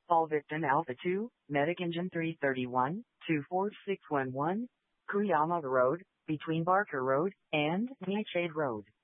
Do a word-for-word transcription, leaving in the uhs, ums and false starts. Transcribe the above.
All victim Alpha two, Medic Engine three thirty-one, two four six one one, Kuyama Road, between Barker Road and Nightshade Road.